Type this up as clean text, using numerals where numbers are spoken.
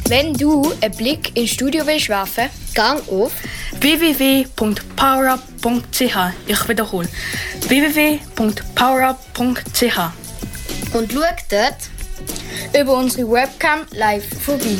Wenn du einen Blick ins Studio willst werfen, gang auf www.powerup.ch. Ich wiederhole. www.powerup.ch. und schau dort über unsere Webcam live vorbei.